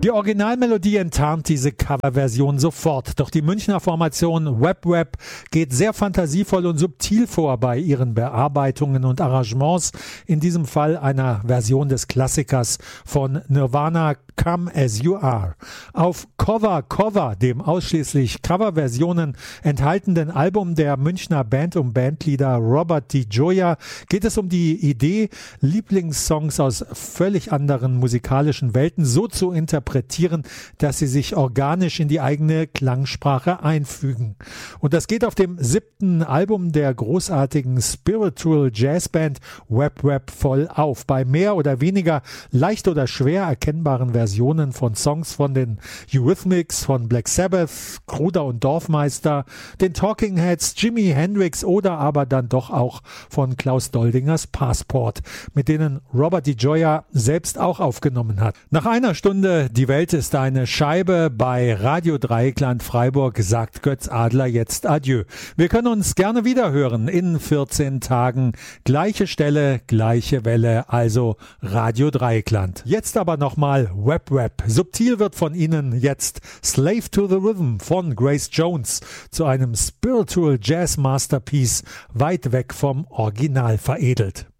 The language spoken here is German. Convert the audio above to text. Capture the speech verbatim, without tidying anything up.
Die Originalmelodie enttarnt diese Coverversion sofort, doch die Münchner Formation Web Web geht sehr fantasievoll und subtil vor bei ihren Bearbeitungen und Arrangements, in diesem Fall einer Version des Klassikers von Nirvana, Come As You Are. Auf Cover Cover, dem ausschließlich Coverversionen enthaltenen Album der Münchner Band und Bandleader Robert DiGioia, geht es um die Idee, Lieblingssongs aus völlig anderen musikalischen Welten so zu interpretieren, dass sie sich organisch in die eigene Klangsprache einfügen. Und das geht auf dem siebten Album der großartigen Spiritual Jazzband Web Web voll auf. Bei mehr oder weniger leicht oder schwer erkennbaren Versionen von Songs von den Eurythmics, von Black Sabbath, Kruder und Dorfmeister, den Talking Heads, Jimi Hendrix oder aber dann doch auch von Klaus Doldingers Passport, mit denen Robert DiGioia selbst auch aufgenommen hat. Nach einer Stunde Die Welt ist eine Scheibe bei Radio Dreieckland Freiburg, sagt Götz Adler jetzt Adieu. Wir können uns gerne wieder hören in vierzehn Tagen. Gleiche Stelle, gleiche Welle, also Radio Dreieckland. Jetzt aber nochmal Web Web. Subtil wird von Ihnen jetzt Slave to the Rhythm von Grace Jones zu einem Spiritual Jazz Masterpiece weit weg vom Original veredelt.